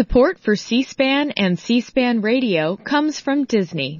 Support for C-SPAN and C-SPAN Radio comes from Disney.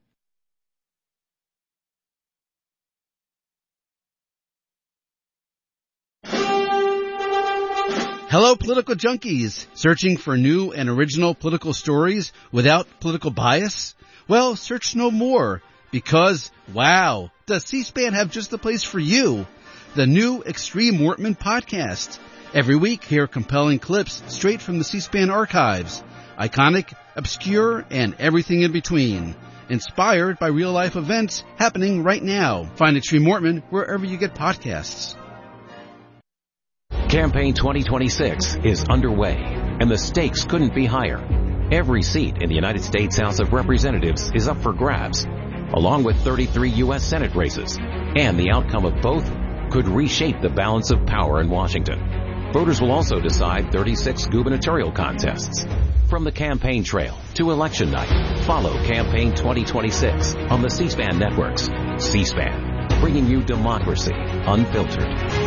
Hello, political junkies. Searching for new and original political stories without political bias? Well, search no more, because, wow, does C-SPAN have just the place for you? The new Extreme Wortman podcast. Every week, hear compelling clips straight from the C-SPAN archives. Iconic, obscure, and everything in between. Inspired by real-life events happening right now. Find Extreme Wortman wherever you get podcasts. Campaign 2026 is underway, and the stakes couldn't be higher. Every seat in the United States House of Representatives is up for grabs, along with 33 U.S. Senate races, and the outcome of both could reshape the balance of power in Washington. Voters will also decide 36 gubernatorial contests. From the campaign trail to election night, follow Campaign 2026 on the C-SPAN networks. C-SPAN, bringing you democracy unfiltered.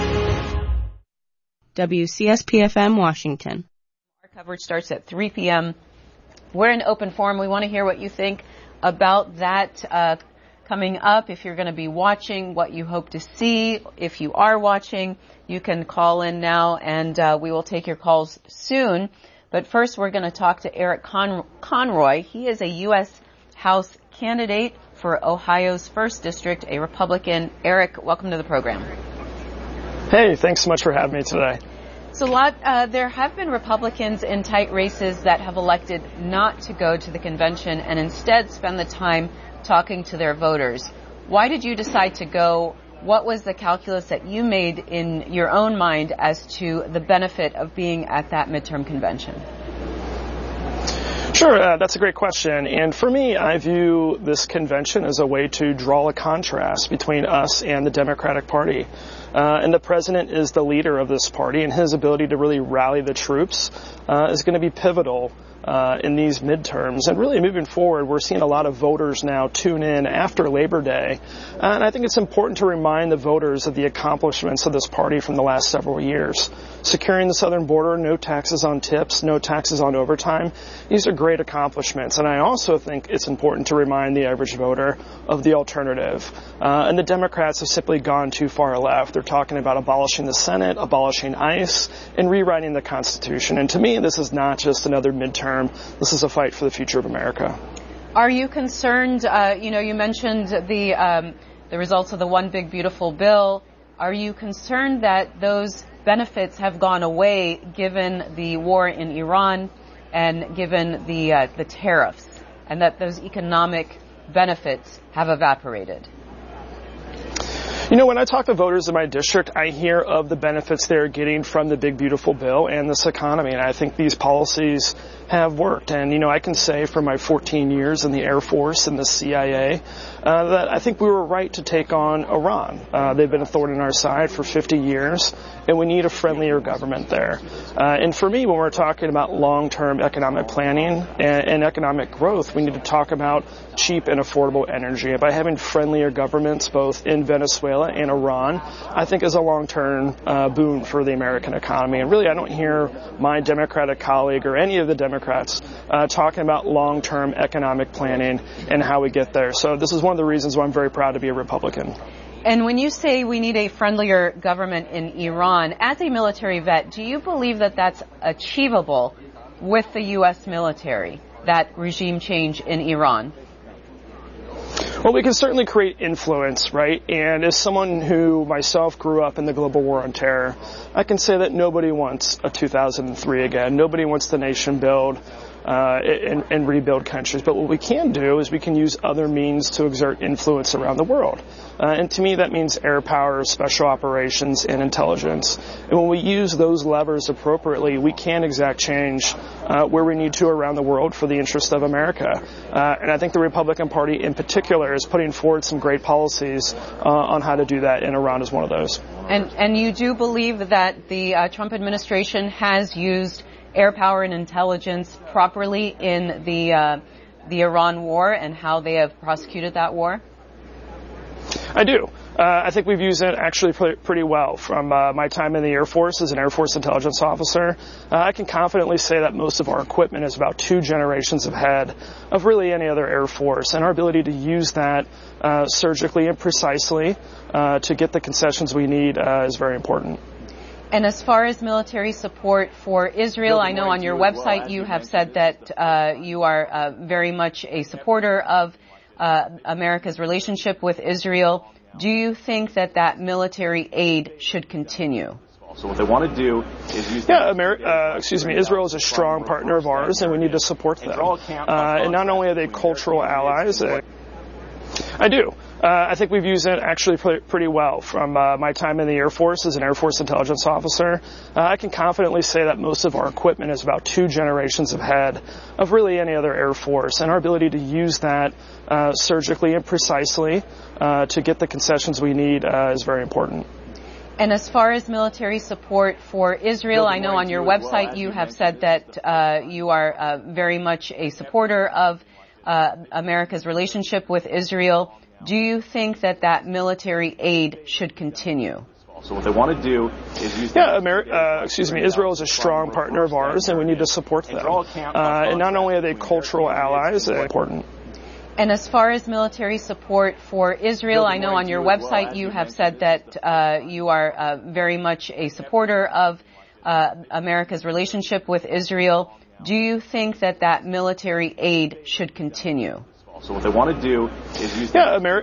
WCSP-FM, Washington. Our coverage starts at 3 p.m. We're in open forum. We want to hear what you think about that coming up. If you're going to be watching, what you hope to see. If you are watching, you can call in now, and we will take your calls soon. But first, we're going to talk to Eric Conroy. He is a U.S. House candidate for Ohio's 1st District, a Republican. Eric, welcome to the program. Hey, thanks so much for having me today. So, there have been Republicans in tight races that have elected not to go to the convention and instead spend the time talking to their voters. Why did you decide to go? What was the calculus that you made in your own mind as to the benefit of being at that midterm convention? Sure, that's a great question. And for me, I view this convention as a way to draw a contrast between us and the Democratic Party. And the president is the leader of this party, and his ability to really rally the troops is going to be pivotal in these midterms. And really moving forward, we're seeing a lot of voters now tune in after Labor Day. And I think it's important to remind the voters of the accomplishments of this party from the last several years. Securing the southern border, no taxes on tips, no taxes on overtime. These are great accomplishments. And I also think it's important to remind the average voter of the alternative. And the Democrats have simply gone too far left. They're talking about abolishing the Senate, abolishing ICE, and rewriting the Constitution. And to me, this is not just another midterm. This is a fight for the future of America. Are you concerned? You mentioned the results of the One Big Beautiful Bill. Are you concerned that those benefits have gone away given the war in Iran and given the tariffs, and that those economic benefits have evaporated? You know, when I talk to voters in my district, I hear of the benefits they're getting from the Big Beautiful Bill and this economy. And I think these policies have worked. And, I can say from my 14 years in the Air Force and the CIA that I think we were right to take on Iran. They've been a thorn in our side for 50 years, and we need a friendlier government there. And for me, when we're talking about long-term economic planning and economic growth, we need to talk about cheap and affordable energy. And by having friendlier governments both in Venezuela and Iran, I think is a long-term boon for the American economy. And really, I don't hear my Democratic colleague or any of the Democrats talking about long-term economic planning and how we get there. So this is one of the reasons why I'm very proud to be a Republican. And when you say we need a friendlier government in Iran, as a military vet, do you believe that that's achievable with the U.S. military, that regime change in Iran? Well, we can certainly create influence, right? And as someone who myself grew up in the global war on terror, I can say that nobody wants a 2003 again. Nobody wants the nation build and rebuild countries. But what we can do is we can use other means to exert influence around the world. And to me, that means air power, special operations, and intelligence. And when we use those levers appropriately, we can exact change where we need to around the world for the interest of America. And I think the Republican Party in particular is putting forward some great policies on how to do that, and Iran is one of those. And you do believe that the Trump administration has used air power and intelligence properly in the Iran war and how they have prosecuted that war? I do. I think we've used it actually pretty well. From my time in the Air Force as an Air Force intelligence officer, I can confidently say that most of our equipment is about 2 generations ahead of really any other Air Force, and our ability to use that surgically and precisely to get the concessions we need is very important. And as far as military support for Israel, I know on your website you have said that you are very much a supporter of America's relationship with Israel. Do you think that that military aid should continue? So what they want to do is use... Israel is a strong partner of ours, and we need to support them. And not only are they cultural allies, I do. I think we've used it actually pretty well. From my time in the Air Force as an Air Force intelligence officer, I can confidently say that most of our equipment is about 2 generations ahead of really any other Air Force, and our ability to use that surgically and precisely to get the concessions we need is very important. And as far as military support for Israel, I know on your website you have said that you are very much a supporter of America's relationship with Israel. Do you think that that military aid should continue? So what they want to do is use... Israel is a strong partner of ours, and we need to support them. And not only are they cultural allies, important. And as far as military support for Israel, I know on your website you have said that you are very much a supporter of America's relationship with Israel. Do you think that that military aid should continue? So what they want to do is use...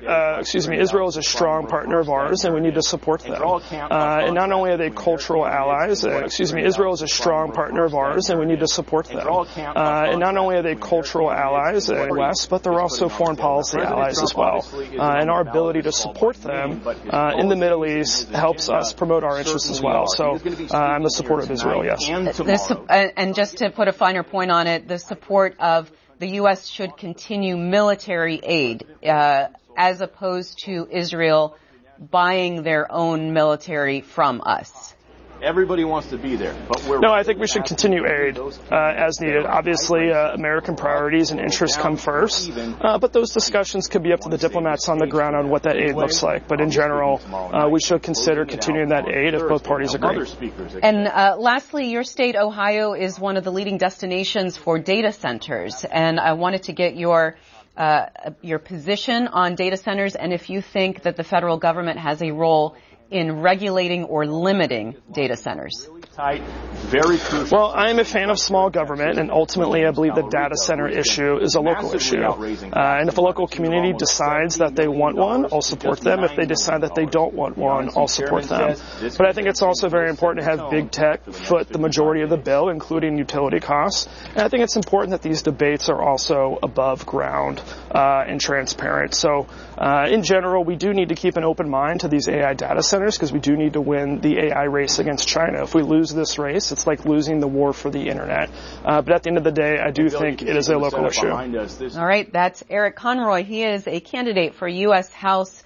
Israel is a strong partner of ours, and we need to support them. And not only are they cultural allies, Israel is a strong partner of ours, and we need to support them. And not only are they cultural allies in the West, but they're also foreign policy allies as well. And our ability to support them in the Middle East helps us promote our interests as well. So I'm the supporter of Israel, yes. And just to put a finer point on it, the support of the U.S. should continue military aid as opposed to Israel buying their own military from us. Everybody wants to be there, but No, I think we should continue aid as needed. Obviously, American priorities and interests come first, but those discussions could be up to the diplomats on the ground on what that aid looks like. But in general, we should consider continuing that aid if both parties agree. And lastly, your state, Ohio, is one of the leading destinations for data centers, and I wanted to get your position on data centers and if you think that the federal government has a role in regulating or limiting data centers. Very crucial. Well, I'm a fan of small government, and ultimately I believe the data center issue is a local issue. And if a local community decides that they want one, I'll support them. If they decide that they don't want one, I'll support them. But I think it's also very important to have big tech foot the majority of the bill, including utility costs. And I think it's important that these debates are also above ground and transparent. So in general, we do need to keep an open mind to these AI data centers because we do need to win the AI race against China. If we lose this race, it's like losing the war for the internet. But at the end of the day, I do think it is a local issue. All right, that's Eric Conroy. He is a candidate for U.S. House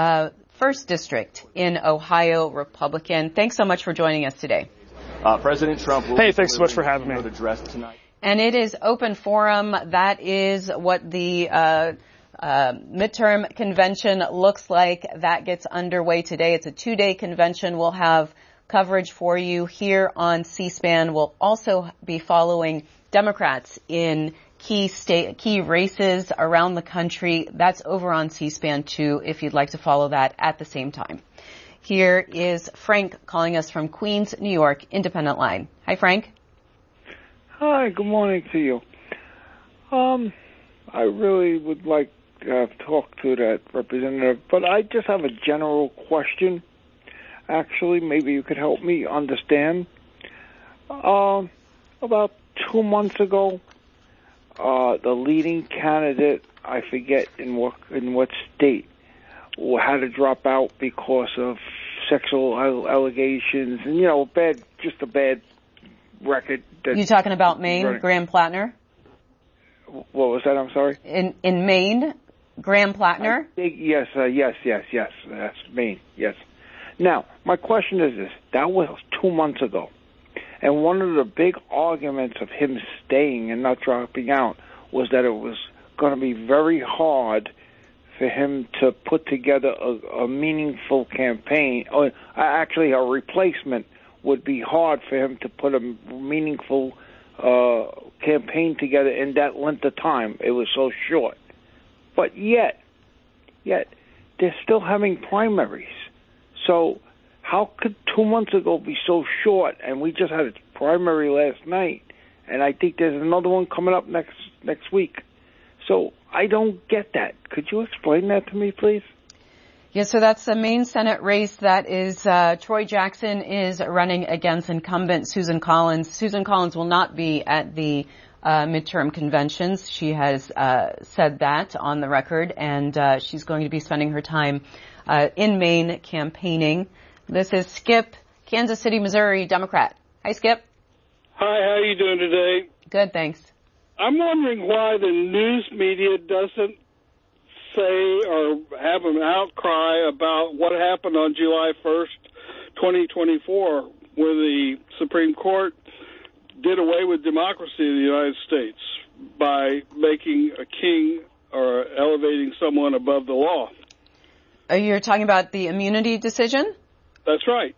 1st District in Ohio, Republican. Thanks so much for joining us today. President Trump will thanks so much for having me. Address tonight. And it is open forum. That is what the midterm convention looks like. That gets underway today. It's a 2-day convention. We'll have coverage for you here on C-SPAN. We'll also be following Democrats in key races around the country. That's over on C-SPAN too, if you'd like to follow that at the same time. Here is Frank calling us from Queens, New York, Independent Line. Hi, Frank. Hi, good morning to you. I really would like to talk to that representative, but I just have a general question. Actually, maybe you could help me understand. About 2 months ago, the leading candidate, I forget in what state, had to drop out because of sexual allegations and, just a bad record. You talking about Maine, Graham Plattner? What was that? I'm sorry? In Maine, Graham Plattner? Yes, that's Maine, yes. Now, my question is this. That was 2 months ago. And one of the big arguments of him staying and not dropping out was that it was going to be very hard for him to put together a meaningful campaign, or actually a replacement would be hard for him to put a meaningful campaign together in that length of time. It was so short. But yet, they're still having primaries. So how could 2 months ago be so short? And we just had a primary last night, and I think there's another one coming up next week. So I don't get that. Could you explain that to me, please? Yeah, so that's the main Senate race. That is, Troy Jackson is running against incumbent Susan Collins. Susan Collins will not be at the midterm conventions. She has said that on the record, and she's going to be spending her time in Maine campaigning. This is Skip, Kansas City, Missouri, Democrat. Hi, Skip. Hi, how are you doing today? Good, thanks. I'm wondering why the news media doesn't say or have an outcry about what happened on July 1st, 2024, where the Supreme Court did away with democracy in the United States by making a king or elevating someone above the law. You're talking about the immunity decision? That's right.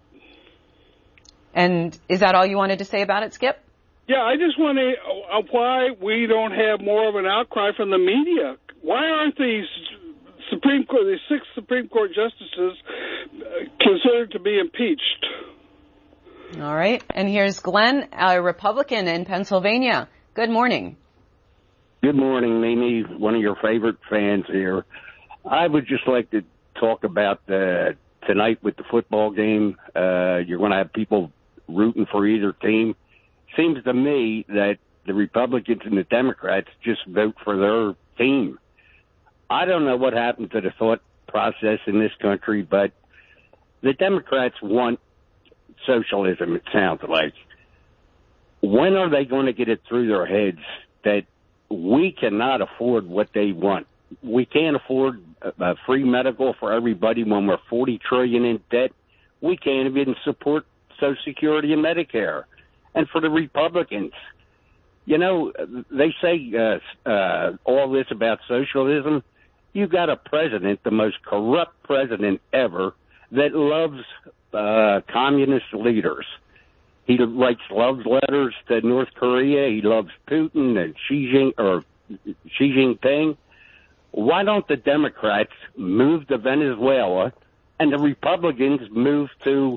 And is that all you wanted to say about it, Skip? Yeah, I just want to why we don't have more of an outcry from the media. Why aren't these the 6 Supreme Court justices considered to be impeached? All right. And here's Glenn, a Republican in Pennsylvania. Good morning. Good morning, Mimi, one of your favorite fans here. I would just like to talk about tonight with the football game. You're going to have people rooting for either team. Seems to me that the Republicans and the Democrats just vote for their team. I don't know what happened to the thought process in this country, but the Democrats want socialism, it sounds like. When are they going to get it through their heads that we cannot afford what they want? We can't afford free medical for everybody when we're $40 trillion in debt. We can't even support Social Security and Medicare. And for the Republicans, you know, they say all this about socialism. You got a president, the most corrupt president ever, that loves communist leaders. He writes love letters to North Korea. He loves Putin and Xi Jinping. Why don't the Democrats move to Venezuela and the Republicans move to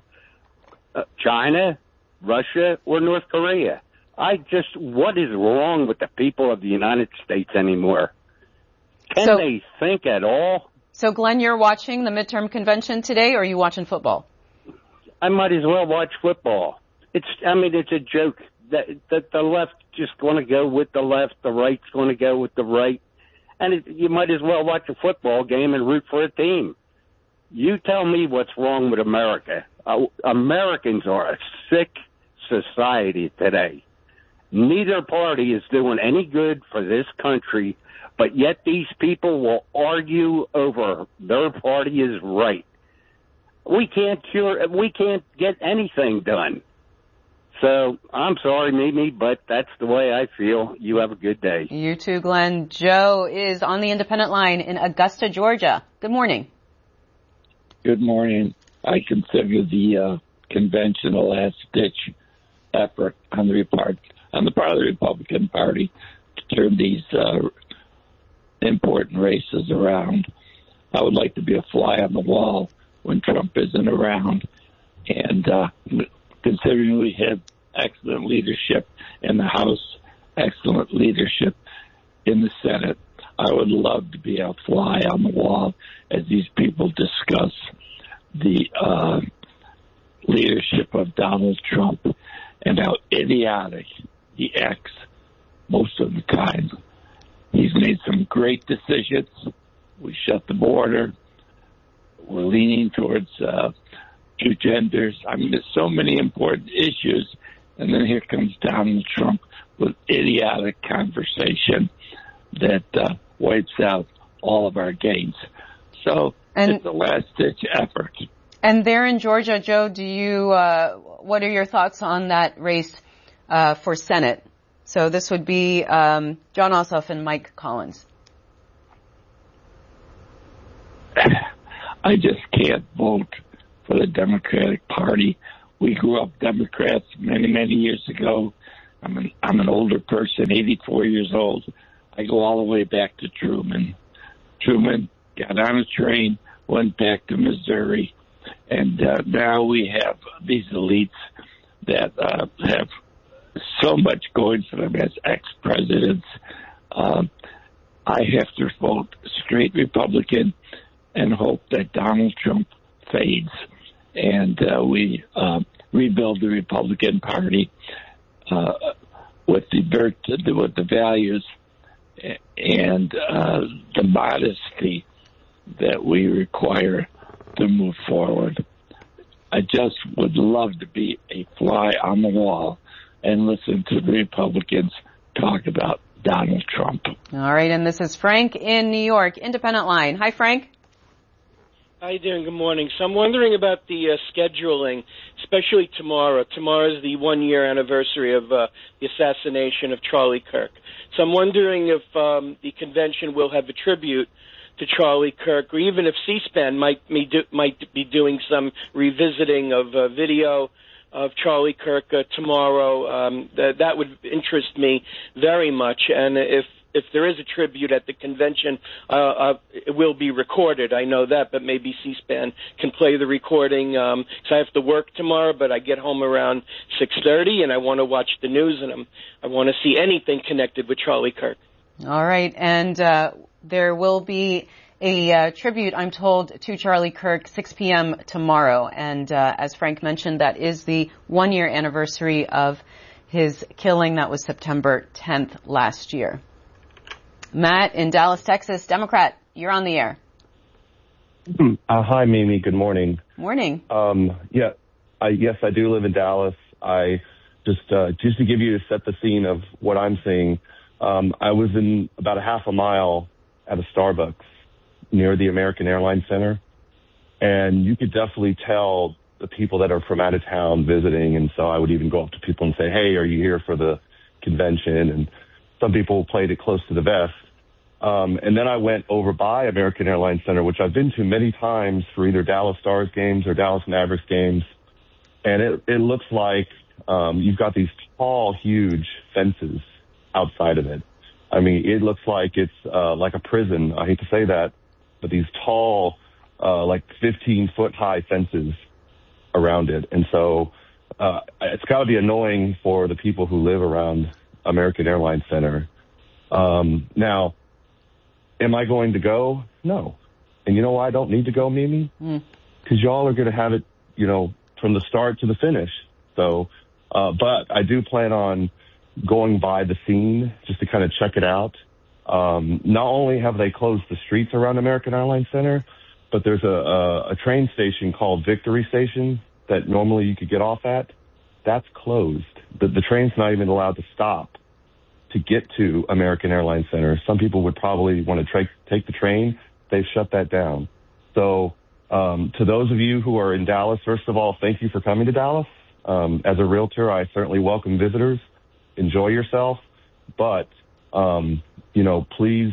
China, Russia, or North Korea? What is wrong with the people of the United States anymore? Can they think at all? So, Glenn, you're watching the midterm convention today, or are you watching football? I might as well watch football. It's a joke that the left just going to go with the left, the right's going to go with the right, and you might as well watch a football game and root for a team. You tell me what's wrong with America. Americans are a sick society today. Neither party is doing any good for this country, but yet these people will argue over their party is right. We can't get anything done. So I'm sorry, Mimi, but that's the way I feel. You have a good day. You too, Glenn. Joe is on the independent line in Augusta, Georgia. Good morning. Good morning. I consider the convention a last-ditch effort on the part of the Republican Party to turn these important races around. I would like to be a fly on the wall when Trump isn't around. And considering we have excellent leadership in the House, excellent leadership in the Senate, I would love to be a fly on the wall as these people discuss the leadership of Donald Trump and how idiotic he acts most of the time. He's made some great decisions. We shut the border. We're leaning towards two genders. I mean, there's so many important issues. And then here comes Donald Trump with idiotic conversation that wipes out all of our gains. So it's a last-ditch effort. And there in Georgia, Joe, what are your thoughts on that race for Senate? So this would be John Ossoff and Mike Collins. I just can't vote for the Democratic Party. We grew up Democrats many, many years ago. I'm an older person, 84 years old. I go all the way back to Truman. Truman got on a train, went back to Missouri, and now we have these elites that have so much going for them as ex-presidents. I have to vote straight Republican and hope that Donald Trump fades and we rebuild the Republican Party with the values and the modesty that we require to move forward. I just would love to be a fly on the wall and listen to the Republicans talk about Donald Trump. All right, and this is Frank in New York, Independent Line. Hi, Frank. How you doing? Good morning. So I'm wondering about the scheduling, especially tomorrow. Tomorrow is the 1-year anniversary of the assassination of Charlie Kirk. So I'm wondering if the convention will have a tribute to Charlie Kirk, or even if C-SPAN might be doing some revisiting of video of Charlie Kirk tomorrow. That would interest me very much. And if there is a tribute at the convention, it will be recorded. I know that, but maybe C-SPAN can play the recording. So I have to work tomorrow, but I get home around 6:30, and I want to watch the news, and I want to see anything connected with Charlie Kirk. All right, and there will be a tribute, I'm told, to Charlie Kirk, 6 p.m. tomorrow. And as Frank mentioned, that is the 1-year anniversary of his killing. That was September 10th last year. Matt in Dallas, Texas, Democrat, you're on the air. Hi, Mimi. Good morning. Morning. Yes, I do live in Dallas. I just to give you to set the scene of what I'm seeing. I was in about a half a mile at a Starbucks near the American Airlines Center, and you could definitely tell the people that are from out of town visiting. And so I would even go up to people and say, "Hey, are you here for the convention?" And some people played it close to the vest. And then I went over by American Airlines Center, which I've been to many times for either Dallas Stars games or Dallas Mavericks games. And it looks like you've got these tall, huge fences outside of it. I mean, it looks like it's like a prison. I hate to say that, but these tall, like 15-foot high fences around it. And so it's got to be annoying for the people who live around American Airlines Center. Now, am I going to go? No. And you know why I don't need to go, Mimi? Because y'all are going to have it, from the start to the finish. So, but I do plan on going by the scene just to kind of check it out. Not only have they closed the streets around American Airlines Center, but there's a train station called Victory Station that normally you could get off at. That's closed. The train's not even allowed to stop to get to American Airlines Center. Some people would probably want to take the train. They've shut that down. So to those of you who are in Dallas, first of all, thank you for coming to Dallas. As a realtor, I certainly welcome visitors. Enjoy yourself. But, please,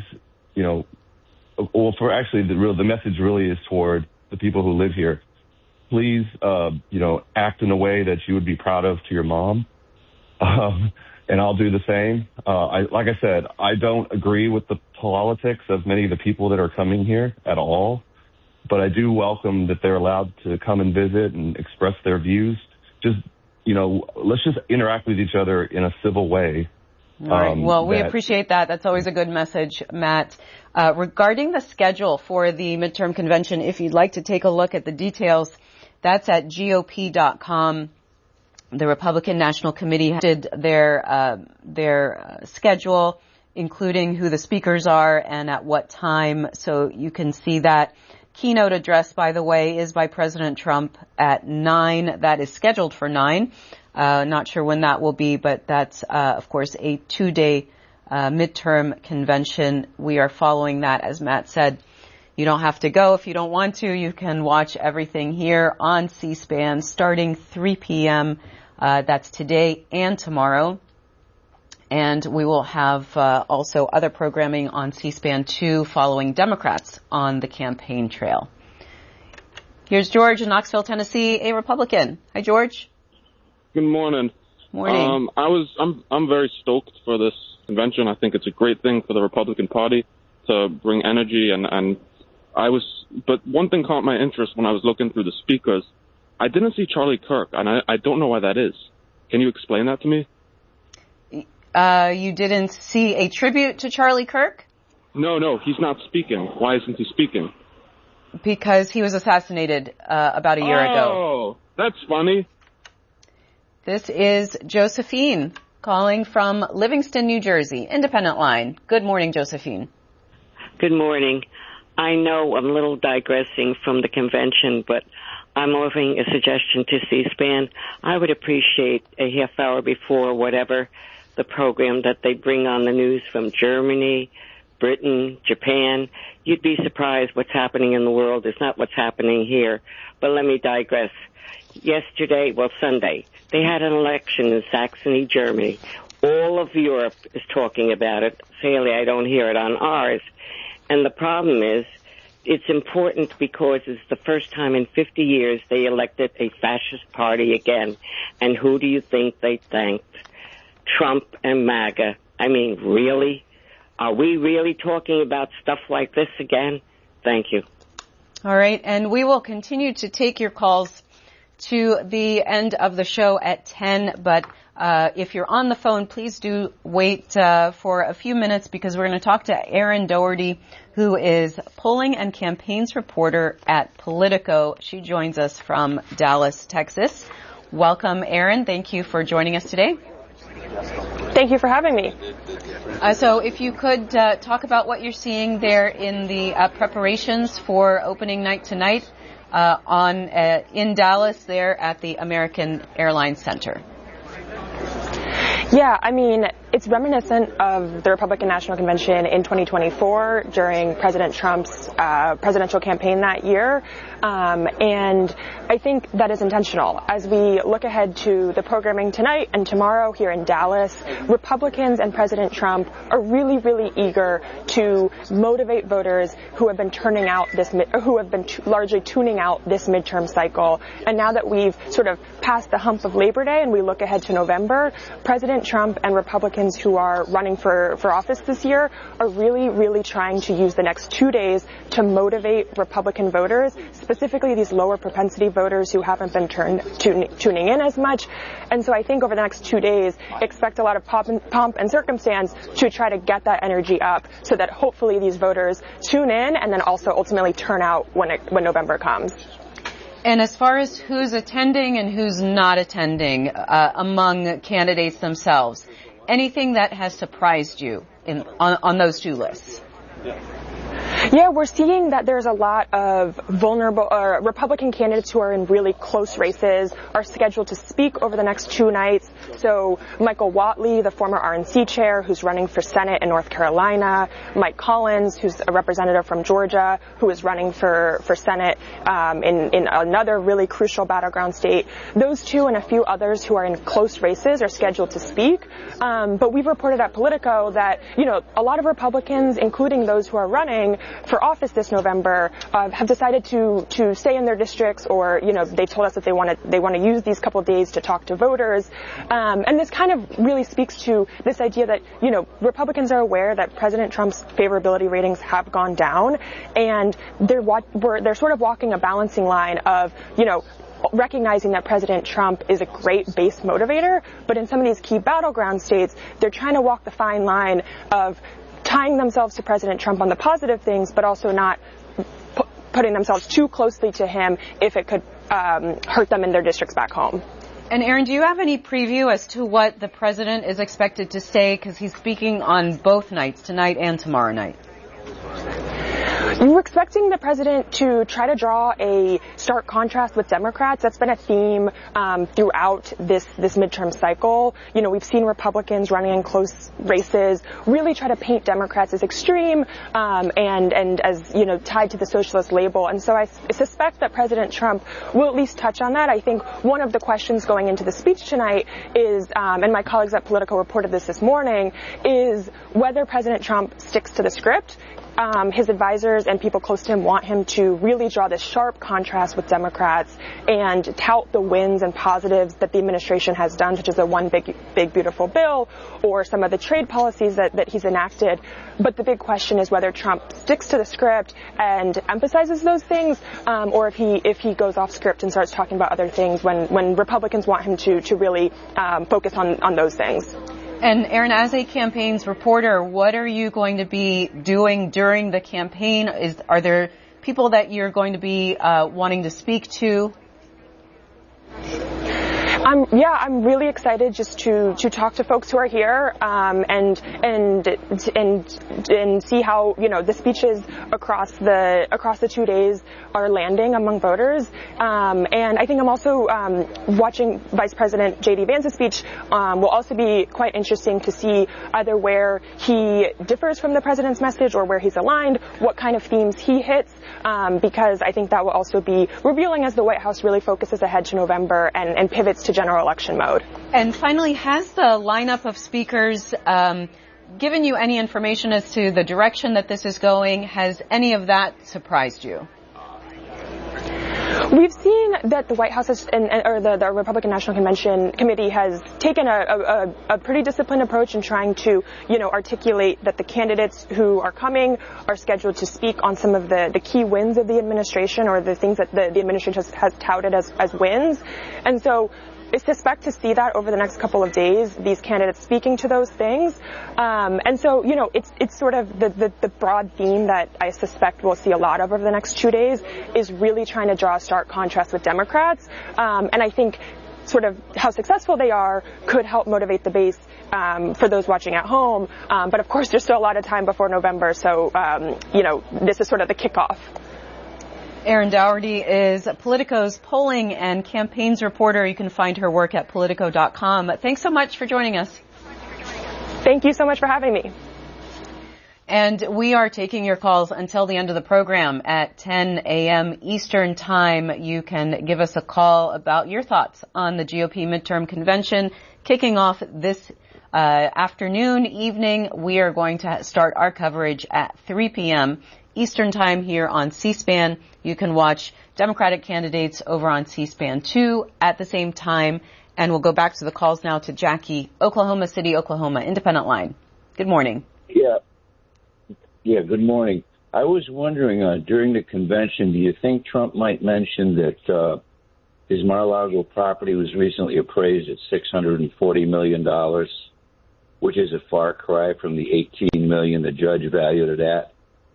the message really is toward the people who live here. Please, act in a way that you would be proud of to your mom. And I'll do the same. Like I said, I don't agree with the politics of many of the people that are coming here at all, but I do welcome that they're allowed to come and visit and express their views. Just, let's just interact with each other in a civil way. All right. Well, we appreciate that. That's always a good message, Matt. Regarding the schedule for the midterm convention, if you'd like to take a look at the details, that's at GOP.com. The Republican National Committee did their schedule, including who the speakers are and at what time. So you can see that. Keynote address, by the way, is by President Trump at 9. That is scheduled for 9. Not sure when that will be, but that's, of course, a 2-day midterm convention. We are following that, as Matt said. You don't have to go if you don't want to. You can watch everything here on C-SPAN starting 3 p.m. That's today and tomorrow. And we will have also other programming on C-SPAN 2 following Democrats on the campaign trail. Here's George in Knoxville, Tennessee, a Republican. Hi, George. Good morning. Morning. I'm very stoked for this convention. I think it's a great thing for the Republican Party to bring energy, but one thing caught my interest when I was looking through the speakers. I didn't see Charlie Kirk, and I don't know why that is. Can you explain that to me? You didn't see a tribute to Charlie Kirk? No, he's not speaking. Why isn't he speaking? Because he was assassinated about a year ago. Oh, that's funny. This is Josephine calling from Livingston, New Jersey, Independent Line. Good morning, Josephine. Good morning. I know I'm a little digressing from the convention, but I'm offering a suggestion to C-SPAN. I would appreciate a half hour before whatever the program that they bring on the news from Germany, Britain, Japan. You'd be surprised what's happening in the world. It's not what's happening here. But let me digress. Sunday, they had an election in Saxony, Germany. All of Europe is talking about it. Sadly, I don't hear it on ours. And the problem is, it's important because it's the first time in 50 years they elected a fascist party again. And who do you think they thanked? Trump and MAGA. I mean, really? Are we really talking about stuff like this again? Thank you. All right, and we will continue to take your calls to the end of the show at 10, but if you're on the phone, please do wait for a few minutes because we're going to talk to Erin Doherty, who is polling and campaigns reporter at Politico. She joins us from Dallas, Texas. Welcome, Erin. Thank you for joining us today. Thank you for having me. So if you could talk about what you're seeing there in the preparations for opening night tonight in Dallas there at the American Airlines Center. Yeah, I mean, it's reminiscent of the Republican National Convention in 2024 during President Trump's presidential campaign that year. And I think that is intentional. As we look ahead to the programming tonight and tomorrow here in Dallas, Republicans and President Trump are really, really eager to motivate voters who have been largely tuning out this midterm cycle. And now that we've sort of passed the hump of Labor Day and we look ahead to November, President Trump and Republicans who are running for office this year are really, really trying to use the next 2 days to motivate Republican voters, specifically these lower propensity voters who haven't been tuning in as much. And so I think over the next 2 days, expect a lot of pomp and circumstance to try to get that energy up so that hopefully these voters tune in and then also ultimately turn out when November comes. And as far as who's attending and who's not attending among candidates themselves, anything that has surprised you on those two lists? Yeah, we're seeing that there's a lot of vulnerable Republican candidates who are in really close races are scheduled to speak over the next 2 nights. So Michael Whatley, the former RNC chair who's running for Senate in North Carolina, Mike Collins, who's a representative from Georgia, who is running for Senate in another really crucial battleground state. Those two and a few others who are in close races are scheduled to speak. But we've reported at Politico that, a lot of Republicans, including those who are running for office this November, have decided to stay in their districts, or they've told us that they want to use these couple of days to talk to voters, and this kind of really speaks to this idea that Republicans are aware that President Trump's favorability ratings have gone down, and they're sort of walking a balancing line of recognizing that President Trump is a great base motivator, but in some of these key battleground states, they're trying to walk the fine line of tying themselves to President Trump on the positive things, but also not putting themselves too closely to him if it could hurt them in their districts back home. And Erin, do you have any preview as to what the president is expected to say? Because he's speaking on both nights, tonight and tomorrow night. We're expecting the president to try to draw a stark contrast with Democrats. That's been a theme throughout this midterm cycle. You know, we've seen Republicans running in close races really try to paint Democrats as extreme and as, you know, tied to the socialist label. And so I suspect that President Trump will at least touch on that. I think one of the questions going into the speech tonight is, and my colleagues at Politico reported this morning, is whether President Trump sticks to the script. His advisors and people close to him want him to really draw this sharp contrast with Democrats and tout the wins and positives that the administration has done, such as the One Big Beautiful Bill or some of the trade policies that he's enacted. But the big question is whether Trump sticks to the script and emphasizes those things, or if he goes off script and starts talking about other things when Republicans want him to really focus on those things. And Aaron, as a campaigns reporter, what are you going to be doing during the campaign? Are there people that you're going to be wanting to speak to? I'm really excited just to talk to folks who are here and see how, you know, the speeches across the 2 days are landing among voters. And I think I'm also watching Vice President J.D. Vance's speech will also be quite interesting to see either where he differs from the president's message or where he's aligned, what kind of themes he hits, because I think that will also be revealing as the White House really focuses ahead to November and pivots to general election mode. And finally, has the lineup of speakers given you any information as to the direction that this is going? Has any of that surprised you? We've seen that the White House or the Republican National Convention Committee has taken a pretty disciplined approach in trying to, you know, articulate that the candidates who are coming are scheduled to speak on some of the key wins of the administration or the things that the administration has touted as wins. And so I suspect to see that over the next couple of days, these candidates speaking to those things. And so, you know, it's sort of the broad theme that I suspect we'll see a lot of over the next 2 days is really trying to draw a stark contrast with Democrats. And I think sort of how successful they are could help motivate the base for those watching at home. But of course, there's still a lot of time before November. So, you know, this is sort of the kickoff. Erin Dougherty is Politico's polling and campaigns reporter. You can find her work at Politico.com. Thanks so much for joining us. Thank you so much for having me. And we are taking your calls until the end of the program at 10 a.m. Eastern Time. You can give us a call about your thoughts on the GOP midterm convention kicking off this afternoon, evening. We are going to start our coverage at 3 p.m. Eastern Time here on C-SPAN. You can watch Democratic candidates over on C-SPAN 2 at the same time. And we'll go back to the calls now to Jackie, Oklahoma City, Oklahoma, Independent Line. Good morning. Yeah, good morning. I was wondering, during the convention, do you think Trump might mention that his Mar-a-Lago property was recently appraised at $640 million, which is a far cry from the $18 million the judge valued it at?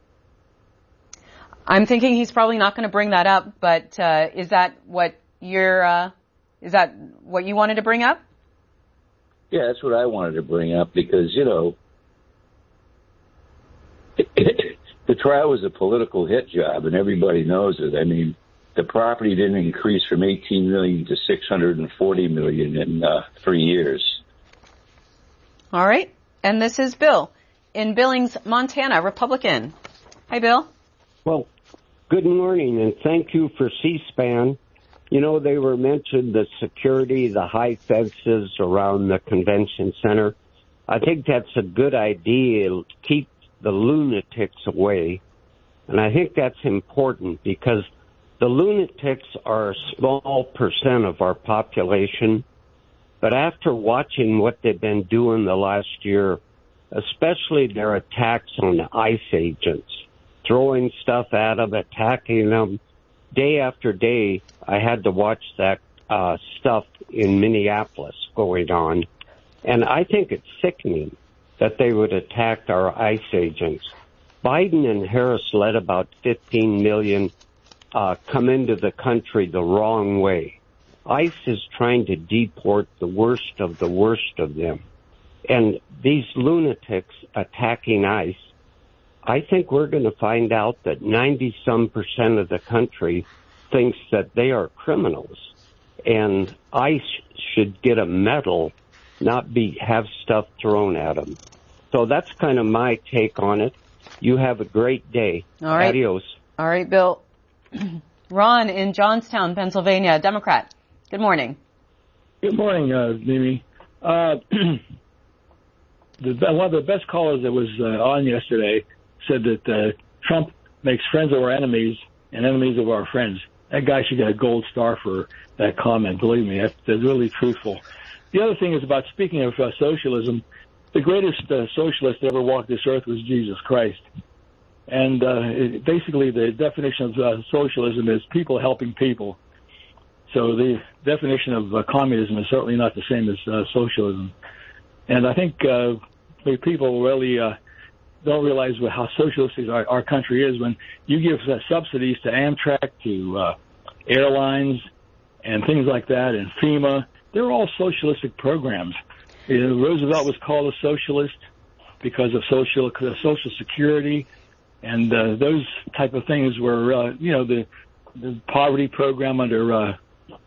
I'm thinking he's probably not going to bring that up, but is that what you wanted to bring up? Yeah, that's what I wanted to bring up because, you know, the trial was a political hit job, and everybody knows it. I mean, the property didn't increase from $18 million to $640 million in 3 years. All right. And this is Bill in Billings, Montana, Republican. Hi, Bill. Well, good morning, and thank you for C-SPAN. You know, they were mentioned the security, the high fences around the convention center. I think that's a good idea. It'll keep the lunatics away. And I think that's important because the lunatics are a small percent of our population. But after watching what they've been doing the last year, especially their attacks on the ICE agents, throwing stuff at them, attacking them, day after day, I had to watch that stuff in Minneapolis going on. And I think it's sickening that they would attack our ICE agents. Biden and Harris let about 15 million come into the country the wrong way. ICE is trying to deport the worst of them. And these lunatics attacking ICE, I think we're going to find out that 90-some% of the country thinks that they are criminals. And ICE should get a medal, not have stuff thrown at them. So that's kind of my take on it. You have a great day. All right. Adios. All right, Bill. Ron in Johnstown, Pennsylvania, Democrat. Good morning. Good morning, Mimi. One of the best callers that was on yesterday said that Trump makes friends of our enemies and enemies of our friends. That guy should get a gold star for that comment. Believe me, that's really truthful. The other thing is about speaking of socialism. The greatest socialist that ever walked this earth was Jesus Christ. And basically the definition of socialism is people helping people. So the definition of communism is certainly not the same as socialism. And I think people really don't realize how socialistic our country is when you give subsidies to Amtrak, to airlines, and things like that, and FEMA. They're all socialistic programs. Roosevelt was called a socialist because of social security, and those type of things were, the poverty program under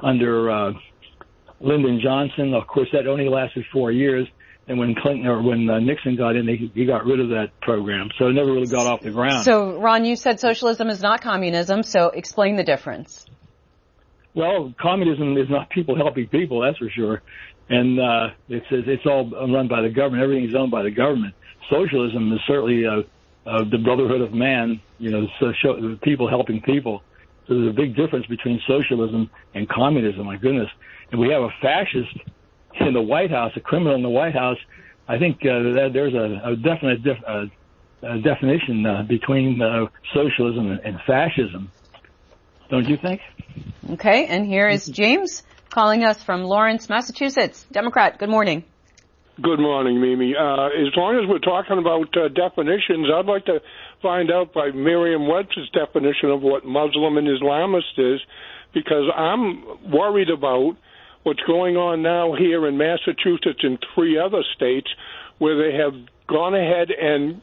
Lyndon Johnson. Of course, that only lasted 4 years. And when Nixon got in, he got rid of that program. So it never really got off the ground. So, Ron, you said socialism is not communism, so explain the difference. Well, communism is not people helping people, that's for sure. And it's all run by the government. Everything is owned by the government. Socialism is certainly the brotherhood of man, people helping people. So there's a big difference between socialism and communism, my goodness. And we have a fascist in the White House, a criminal in the White House. I think that there's a definite definition between socialism and fascism. Don't you think? Okay, and here is James calling us from Lawrence, Massachusetts. Democrat, good morning. Good morning, Mimi. As long as we're talking about definitions, I'd like to find out by Merriam-Webster's definition of what Muslim and Islamist is, because I'm worried about what's going on now here in Massachusetts and 3 other states where they have gone ahead and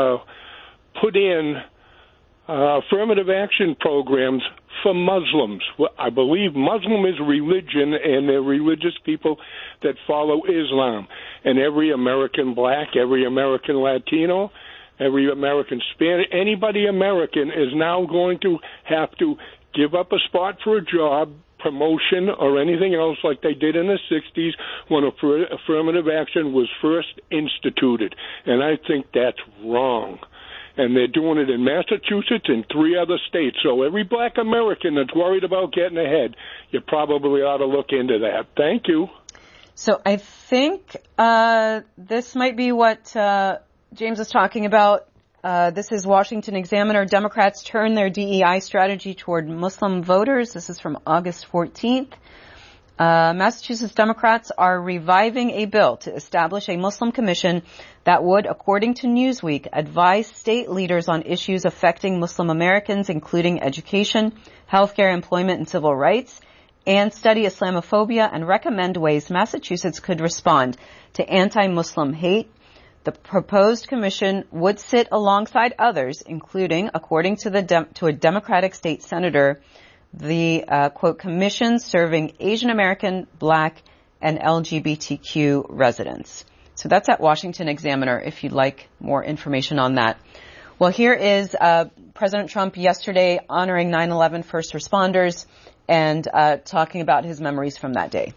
put in affirmative action programs for Muslims. I believe Muslim is religion, and they're religious people that follow Islam. And every American black, every American Latino, every American Spanish, anybody American is now going to have to give up a spot for a job, promotion, or anything else like they did in the 60s when affirmative action was first instituted. And I think that's wrong. And they're doing it in Massachusetts and 3 other states. So every black American that's worried about getting ahead, you probably ought to look into that. Thank you. So I think this might be what James is talking about. This is Washington Examiner. Democrats turn their DEI strategy toward Muslim voters. This is from August 14th. Massachusetts Democrats are reviving a bill to establish a Muslim commission that would, according to Newsweek, advise state leaders on issues affecting Muslim Americans, including education, healthcare, employment, and civil rights, and study Islamophobia and recommend ways Massachusetts could respond to anti-Muslim hate. The proposed commission would sit alongside others, including, according to a Democratic state senator, the, quote, commission serving Asian American, Black, and LGBTQ residents. So that's at Washington Examiner if you'd like more information on that. Well, here is President Trump yesterday honoring 9/11 first responders and talking about his memories from that day.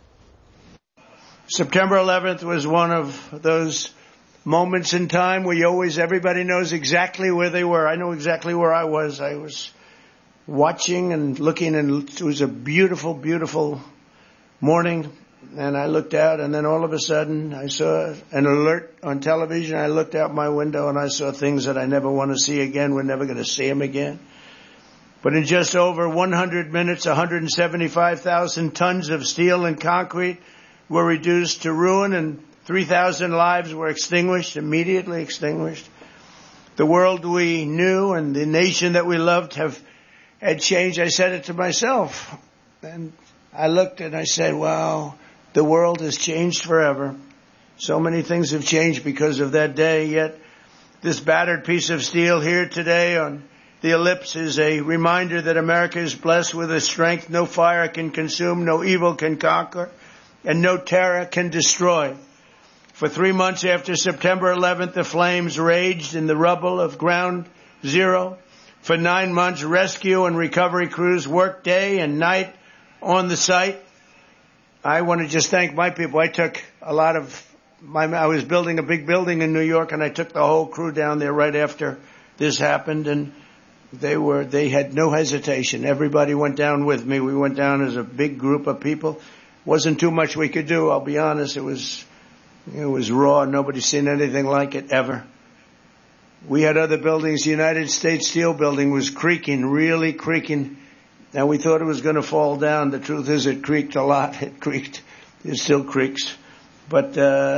September 11th was one of those moments in time where everybody knows exactly where they were. I know exactly where I was. I was watching and looking, and it was a beautiful, beautiful morning. And I looked out, and then all of a sudden I saw an alert on television. I looked out my window and I saw things that I never want to see again. We're never going to see them again. But in just over 100 minutes, 175,000 tons of steel and concrete were reduced to ruin, and 3,000 lives were extinguished, immediately extinguished. The world we knew and the nation that we loved had changed. I said it to myself. And I looked and I said, wow, the world has changed forever. So many things have changed because of that day, yet This battered piece of steel here today on the ellipse is a reminder that America is blessed with a strength no fire can consume, no evil can conquer, and no terror can destroy. For 3 months after September 11th, the flames raged in the rubble of Ground Zero. For 9 months, rescue and recovery crews worked day and night on the site. I want to just thank my people. I took a lot of I was building a big building in New York, and I took the whole crew down there right after this happened, and they had no hesitation. Everybody went down with me. We went down as a big group of people. Wasn't too much we could do, I'll be honest. It was raw. Nobody's seen anything like it ever. We had other buildings. The United States Steel building was creaking, really creaking. Now we thought it was going to fall down. The truth is it creaked a lot. It creaked. It still creaks. But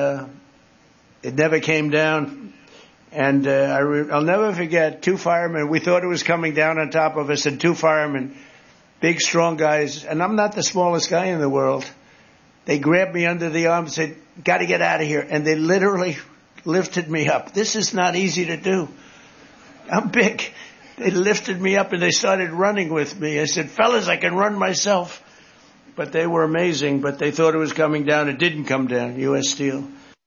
it never came down. And I'll never forget 2 firemen. We thought it was coming down on top of us, and 2 firemen, big, strong guys. And I'm not the smallest guy in the world. They grabbed me under the arm and said, "Got to get out of here." And they literally lifted me up. This is not easy to do. I'm big. They lifted me up and they started running with me. I said, "Fellas, I can run myself." But they were amazing, but they thought it was coming down. It didn't come down, U.S. Steel.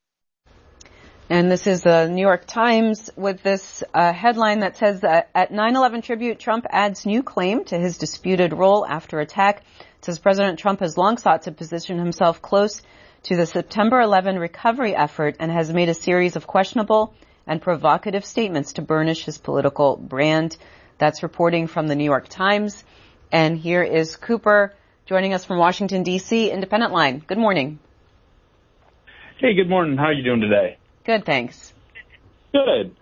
And this is the New York Times with this headline that says, at 9/11 tribute, Trump adds new claim to his disputed role after attack. It says President Trump has long sought to position himself close to the September 11 recovery effort and has made a series of questionable and provocative statements to burnish his political brand. That's reporting from the New York Times. And here is Cooper joining us from Washington, D.C., Independent Line. Good morning. Hey, good morning. How are you doing today? Good, thanks. Good.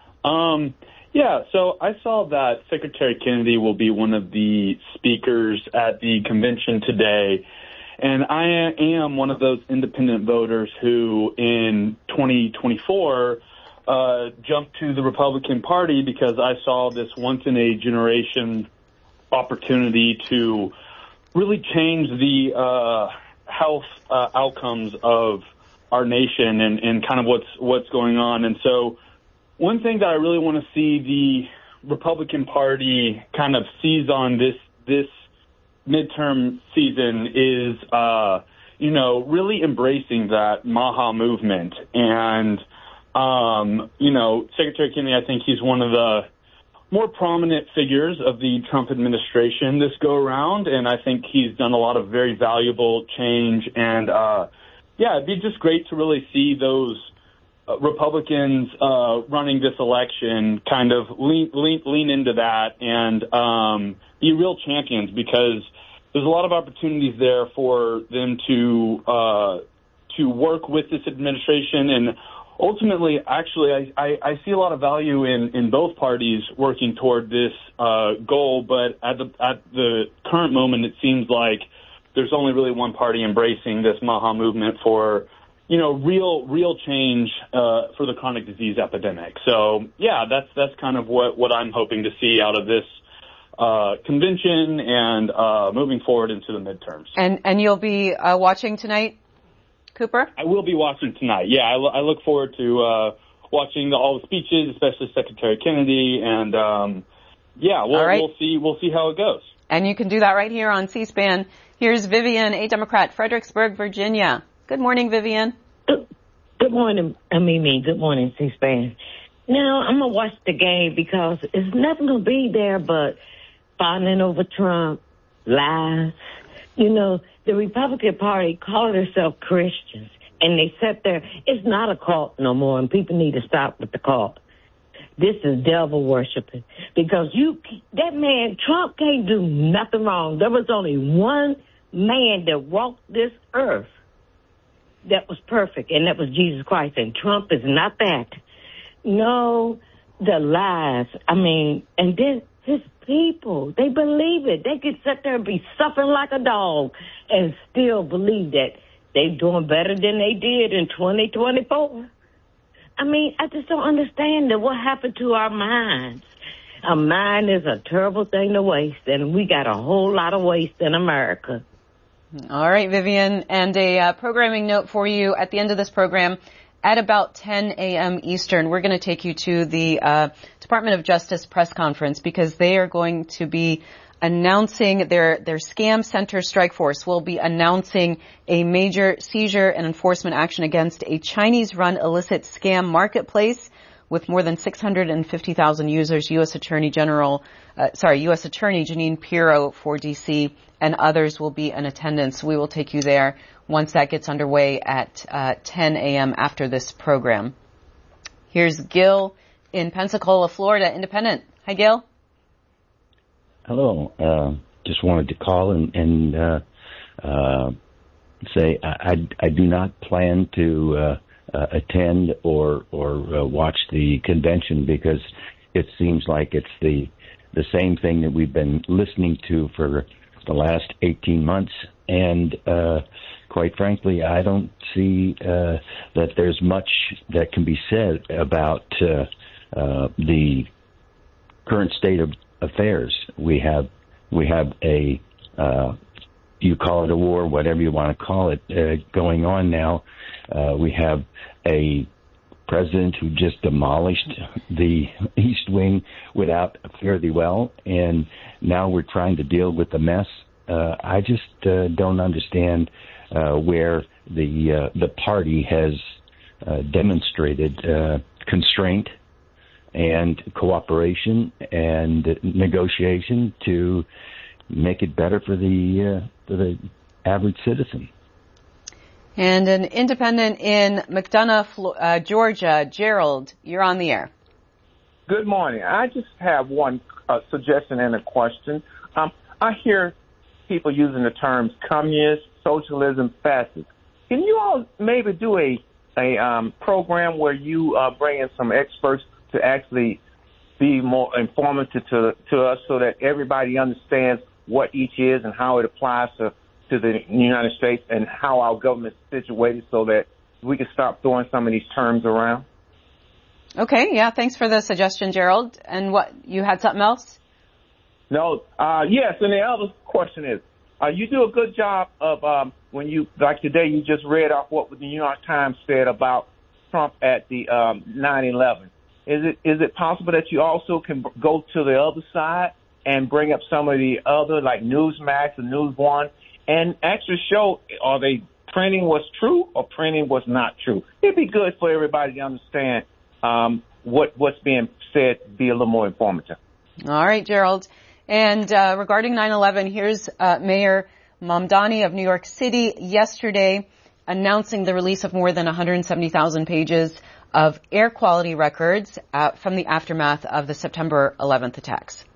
So I saw that Secretary Kennedy will be one of the speakers at the convention today. And I am one of those independent voters who in 2024 jumped to the Republican Party because I saw this once-in-a-generation opportunity to really change the health outcomes of our nation and kind of what's going on. And so one thing that I really want to see the Republican Party kind of seize on this midterm season is, really embracing that MAHA movement. And, Secretary Kennedy, I think he's one of the more prominent figures of the Trump administration this go around. And I think he's done a lot of very valuable change. And, it'd be just great to really see those Republicans running this election kind of lean into that and be real champions, because there's a lot of opportunities there for them to work with this administration. And ultimately, actually, I see a lot of value in both parties working toward this goal. But at the current moment, it seems like there's only really one party embracing this MAHA movement for, real change for the chronic disease epidemic. So, that's kind of what I'm hoping to see out of this convention and moving forward into the midterms. And you'll be watching tonight, Cooper? I will be watching tonight. Yeah, I look forward to watching all the speeches, especially Secretary Kennedy, and we'll see how it goes. And you can do that right here on C-SPAN. Here's Vivian, a Democrat, Fredericksburg, Virginia. Good morning, Vivian. Good morning, Mimi. Good morning, C-SPAN. Now, I'm going to watch the game because it's nothing going to be there but fawning over Trump, lies. The Republican Party call themselves Christians, and they sit there. It's not a cult no more, and people need to stop with the cult. This is devil worshiping, because that man, Trump, can't do nothing wrong. There was only one man that walked this earth that was perfect, and that was Jesus Christ, and Trump is not that. No, the lies. And then his people, they believe it. They could sit there and be suffering like a dog and still believe that they're doing better than they did in 2024. I just don't understand what happened to our minds. A mind is a terrible thing to waste, and we got a whole lot of waste in America. All right, Vivian, and a programming note for you at the end of this program. at about 10 a.m. Eastern, we're going to take you to the Department of Justice press conference because they are going to be announcing their scam center strike force will be announcing a major seizure and enforcement action against a Chinese-run illicit scam marketplace with more than 650,000 users. U.S. Attorney Jeanine Pirro for D.C. and others will be in attendance. We will take you there once that gets underway at 10 a.m. after this program. Here's Gil in Pensacola, Florida, Independent. Hi, Gil. Hello. Just wanted to call and say I do not plan to attend or watch the convention because it seems like it's the same thing that we've been listening to for the last 18 months. And quite frankly, I don't see that there's much that can be said about the current state of affairs. We have a you call it a war, whatever you want to call it, going on now. We have a president who just demolished the East Wing without fare thee well, and now we're trying to deal with the mess. I just don't understand where the party has demonstrated constraint and cooperation and negotiation to make it better for the average citizen. And an independent in McDonough, Georgia, Gerald, you're on the air. Good morning. I just have one suggestion and a question. I hear people using the terms communist, socialism, fascist. Can you all maybe do a program where you bring in some experts to actually be more informative to us so that everybody understands what each is and how it applies to the United States and how our government is situated so that we can stop throwing some of these terms around? Okay, yeah, thanks for the suggestion, Gerald. And what, you had something else? No, yes, and the other question is, you do a good job of when you, like today, you just read off what the New York Times said about Trump at the 9/11. Is it possible that you also can go to the other side and bring up some of the other, like Newsmax and News One, and actually show, are they printing what's true or printing what's not true? It'd be good for everybody to understand what's being said, be a little more informative. All right, Gerald. And regarding 9/11, here's Mayor Mamdani of New York City yesterday announcing the release of more than 170,000 pages of air quality records from the aftermath of the September 11th attacks.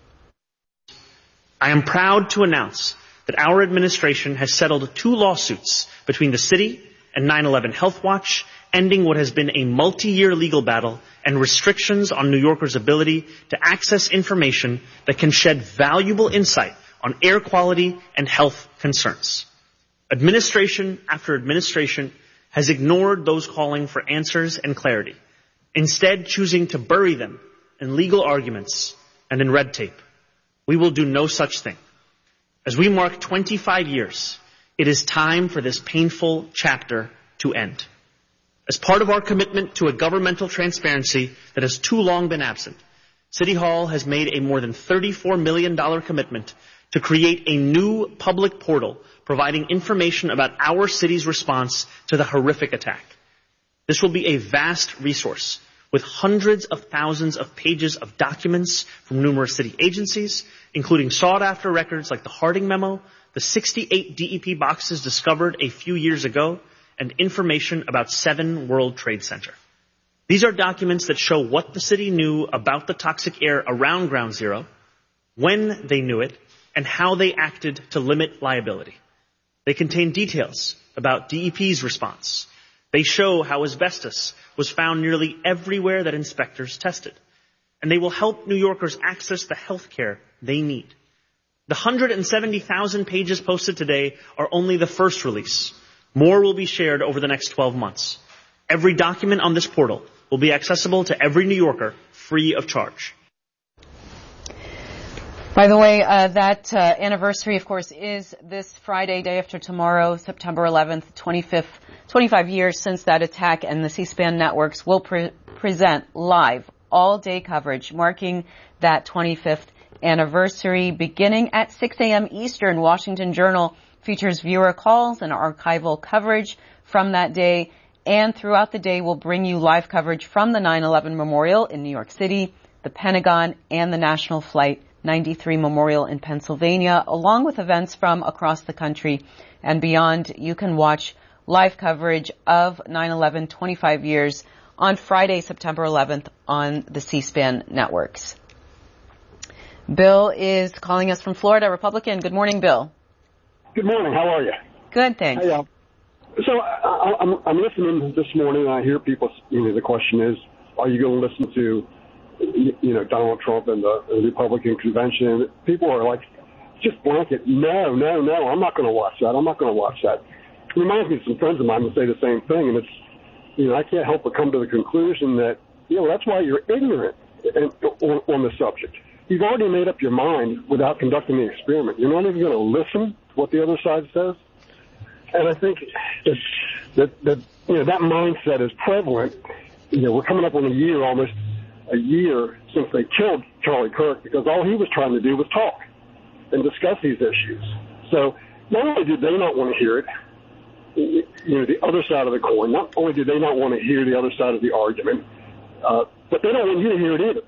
I am proud to announce that our administration has settled 2 lawsuits between the city and 9/11 Health Watch, ending what has been a multi-year legal battle and restrictions on New Yorkers' ability to access information that can shed valuable insight on air quality and health concerns. Administration after administration has ignored those calling for answers and clarity, instead choosing to bury them in legal arguments and in red tape. We will do no such thing. As we mark 25 years, it is time for this painful chapter to end. As part of our commitment to a governmental transparency that has too long been absent, City Hall has made a more than $34 million commitment to create a new public portal providing information about our city's response to the horrific attack. This will be a vast resource with hundreds of thousands of pages of documents from numerous city agencies, including sought-after records like the Harding Memo, the 68 DEP boxes discovered a few years ago, and information about 7 World Trade Center. These are documents that show what the city knew about the toxic air around Ground Zero, when they knew it, and how they acted to limit liability. They contain details about DEP's response. They show how asbestos was found nearly everywhere that inspectors tested. And they will help New Yorkers access the health care they need. The 170,000 pages posted today are only the first release. More will be shared over the next 12 months. Every document on this portal will be accessible to every New Yorker free of charge. By the way, that anniversary, of course, is this Friday, day after tomorrow, September 11th, 25 years since that attack, and the C-SPAN networks will present live all-day coverage marking that 25th anniversary beginning at 6 a.m. Eastern. Washington Journal features viewer calls and archival coverage from that day, and throughout the day we'll bring you live coverage from the 9/11 Memorial in New York City, the Pentagon, and the National Flight 93 Memorial in Pennsylvania, along with events from across the country and beyond. You can watch live coverage of 9/11 25 years on Friday, September 11th on the C-SPAN networks. Bill is calling us from Florida, Republican. Good morning, Bill. Good morning. How are you? Good, thanks. Hey, so I'm listening this morning, and I hear people, the question is, are you going to listen to, Donald Trump and the Republican convention? People are like, just blanket, no, I'm not going to watch that. It reminds me of some friends of mine who say the same thing, and it's, I can't help but come to the conclusion that, that's why you're ignorant on the subject. You've already made up your mind without conducting the experiment. You're not even going to listen to what the other side says. And I think that mindset is prevalent. We're coming up on almost a year since they killed Charlie Kirk, because all he was trying to do was talk and discuss these issues. So not only did they not want to hear it, the other side of the coin, not only did they not want to hear the other side of the argument, but they don't want you to hear it either.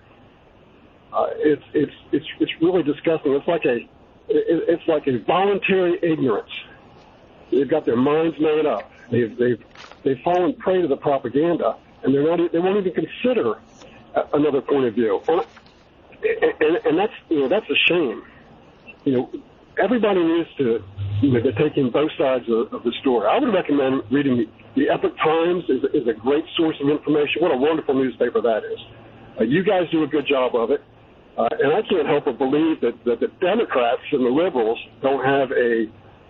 It's really disgusting. It's like a voluntary ignorance. They've got their minds made up. They've fallen prey to the propaganda, and they won't even consider another point of view. And that's a shame. Everybody needs to take in both sides of the story. I would recommend reading the Epoch Times is a great source of information. What a wonderful newspaper that is. You guys do a good job of it. And I can't help but believe that the Democrats and the liberals don't have a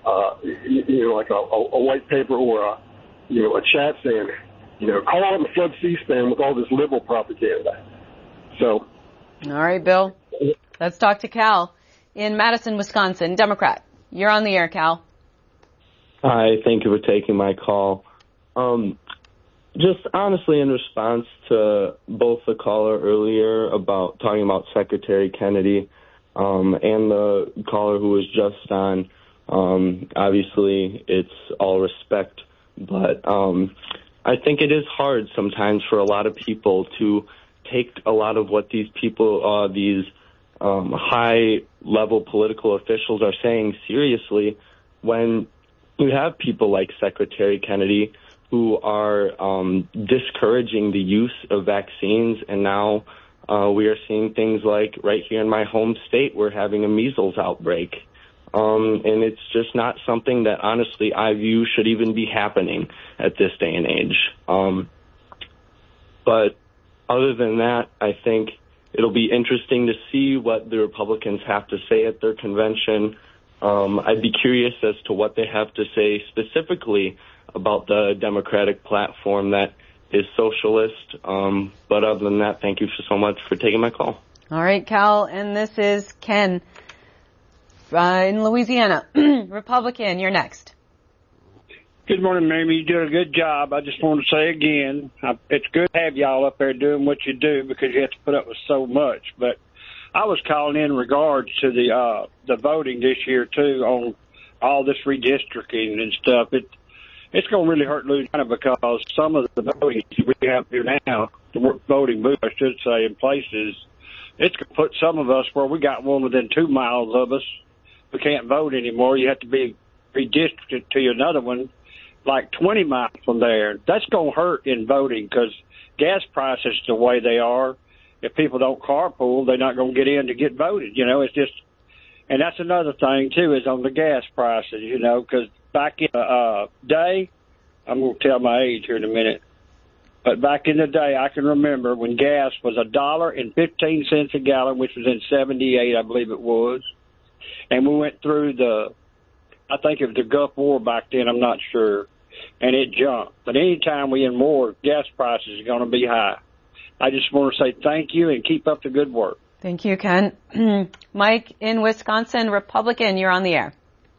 white paper or a chat saying, call out and flood C-SPAN with all this liberal propaganda. So. All right, Bill. Let's talk to Cal in Madison, Wisconsin, Democrat. You're on the air, Cal. Hi, thank you for taking my call. Just honestly, in response to both the caller earlier talking about Secretary Kennedy, and the caller who was just on, obviously it's all respect, but I think it is hard sometimes for a lot of people to take a lot of what these people, these high-level political officials are saying seriously when you have people like Secretary Kennedy who are discouraging the use of vaccines, and now we are seeing things like right here in my home state, we're having a measles outbreak. And it's just not something that, honestly, I view should even be happening at this day and age. But other than that, I think it'll be interesting to see what the Republicans have to say at their convention. I'd be curious as to what they have to say specifically about the Democratic platform that is socialist. But other than that, thank you so much for taking my call. All right, Cal, and this is Ken in Louisiana. Republican, you're next. Good morning, Mamie. You did a good job. I just want to say again, it's good to have y'all up there doing what you do because you have to put up with so much. But I was calling in regards to the voting this year, too, on all this redistricting and stuff. It's going to really hurt Louisiana because some of the voting we have here now, the voting booth, I should say, in places, it's going to put some of us where we got one within 2 miles of us. We can't vote anymore. You have to be redistricted to another one like 20 miles from there. That's going to hurt in voting because gas prices the way they are. If people don't carpool, they're not going to get in to get voted. It's just, and that's another thing, too, is on the gas prices, because back in the day, I'm going to tell my age here in a minute, but back in the day, I can remember when gas was $1.15 a gallon, which was in 78, I believe it was. And we went through I think it was the Gulf War back then, I'm not sure, and it jumped. But anytime we're in war, gas prices are going to be high. I just want to say thank you and keep up the good work. Thank you, Ken. Mike in Wisconsin, Republican, you're on the air.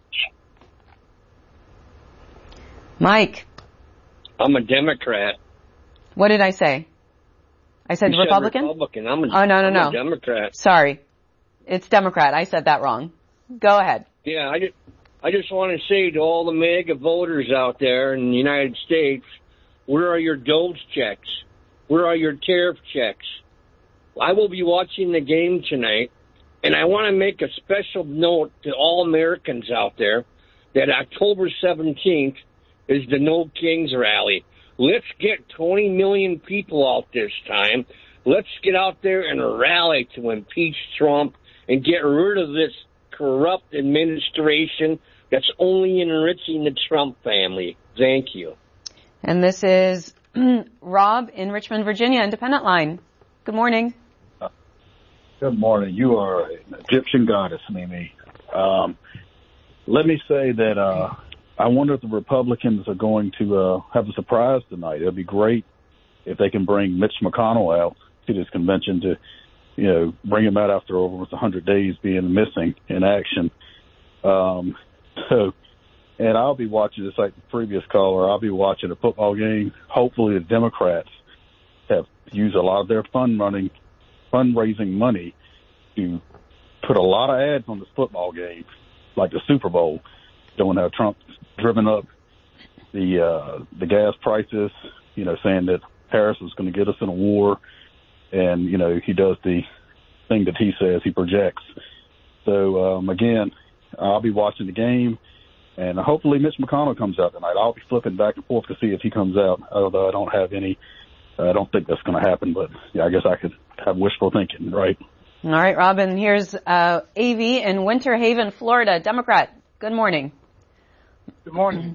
Mike. I'm a Democrat. What did I say? I said You Republican? Said Republican. I'm No. a Democrat. Sorry. It's Democrat. I said that wrong. Go ahead. Yeah, I just want to say to all the MAGA voters out there in the United States, where are your Doge checks? Where are your tariff checks? I will be watching the game tonight, and I want to make a special note to all Americans out there that October 17th is the No Kings rally. Let's get 20 million people out this time. Let's get out there and rally to impeach Trump and get rid of this corrupt administration that's only enriching the Trump family. Thank you. And this is Rob in Richmond, Virginia, Independent Line. Good morning. Good morning. You are an Egyptian goddess, Mimi. Let me say that I wonder if the Republicans are going to have a surprise tonight. It'll be great if they can bring Mitch McConnell out to this convention to, bring him out after over 100 days being missing in action. And I'll be watching, just like the previous caller, I'll be watching a football game. Hopefully the Democrats have used a lot of their fundraising money to put a lot of ads on this football game, like the Super Bowl, showing how Trump's driven up the gas prices, saying that Harris is going to get us in a war. And, he does the thing that he says, he projects. So, again, I'll be watching the game, and hopefully Mitch McConnell comes out tonight. I'll be flipping back and forth to see if he comes out, although I don't think that's going to happen, but yeah, I guess I could have wishful thinking, right? All right, Robin, here's AV in Winter Haven, Florida, Democrat. Good morning. Good morning.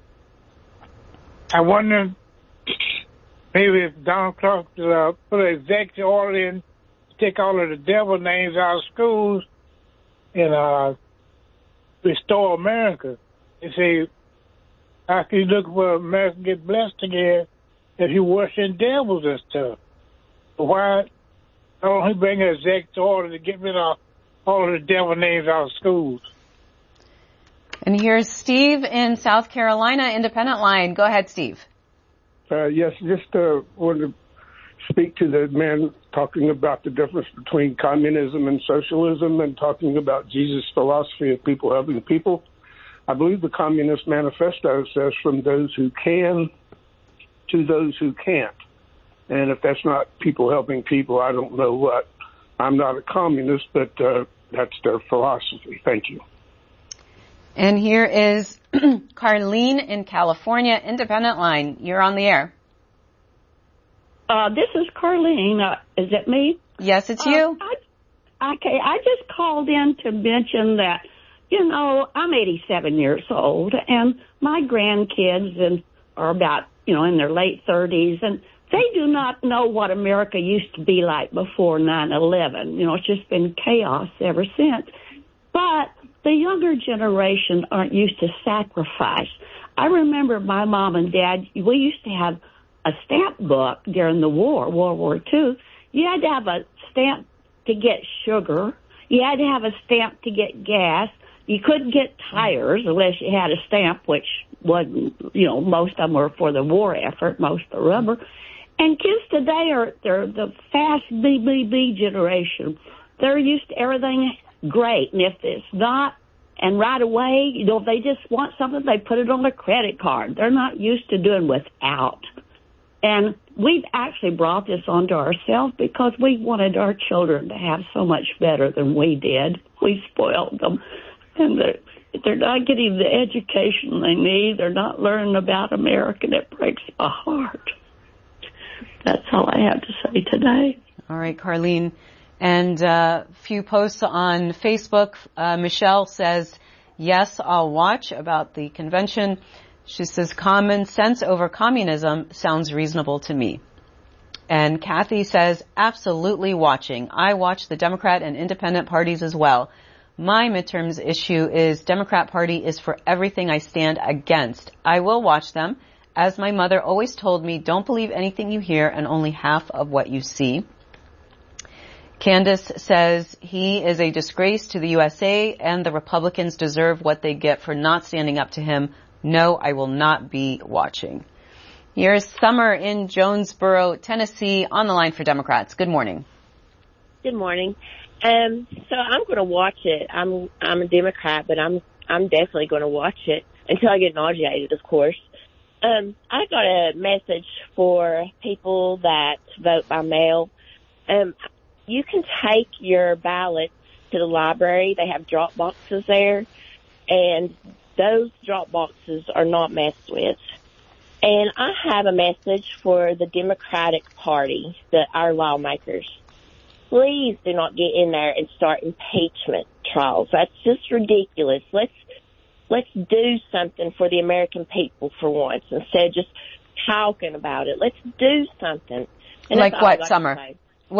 I wonder maybe if Donald Trump put an executive order in to take all of the devil names out of schools and restore America. You see, how can you look for America get blessed again if you worship devils and stuff? But why don't he bring an executive order to get rid of all of the devil names out of schools? And here's Steve in South Carolina, Independent Line. Go ahead, Steve. Yes, just wanted to speak to the man talking about the difference between communism and socialism and talking about Jesus' philosophy of people helping people. I believe the Communist Manifesto says from those who can to those who can't. And if that's not people helping people, I don't know what. I'm not a communist, but that's their philosophy. Thank you. And here is Carlene in California, Independent Line. You're on the air. This is Carlene. Is it me? Yes, it's you. I just called in to mention that, I'm 87 years old, and my grandkids are about, in their late 30s, and they do not know what America used to be like before 9/11. It's just been chaos ever since. But the younger generation aren't used to sacrifice. I remember my mom and dad, we used to have a stamp book during the war, World War II. You had to have a stamp to get sugar. You had to have a stamp to get gas. You couldn't get tires unless you had a stamp, which wasn't, most of them were for the war effort, most of the rubber. And kids today they're the fast BBB generation. They're used to everything great. And if it's not, and right away, if they just want something, they put it on their credit card. They're not used to doing without. And we've actually brought this onto ourselves because we wanted our children to have so much better than we did. We spoiled them. And they're not getting the education they need. They're not learning about America, and it breaks my heart. That's all I have to say today. All right, Carlene. And a few posts on Facebook. Michelle says, yes, I'll watch about the convention. She says, common sense over communism sounds reasonable to me. And Kathy says, absolutely watching. I watch the Democrat and Independent parties as well. My midterms issue is Democrat Party is for everything I stand against. I will watch them. As my mother always told me, don't believe anything you hear and only half of what you see. Candace says he is a disgrace to the USA and the Republicans deserve what they get for not standing up to him. No, I will not be watching. Here's Summer in Jonesboro, Tennessee, on the line for Democrats. Good morning. Good morning. So I'm going to watch it. I'm a Democrat, but I'm definitely going to watch it until I get nauseated, of course. I got a message for people that vote by mail. You can take your ballots to the library. They have drop boxes there, and those drop boxes are not messed with. And I have a message for the Democratic Party, our lawmakers. Please do not get in there and start impeachment trials. That's just ridiculous. Let's do something for the American people for once instead of just talking about it. Let's do something. And like what, Summer?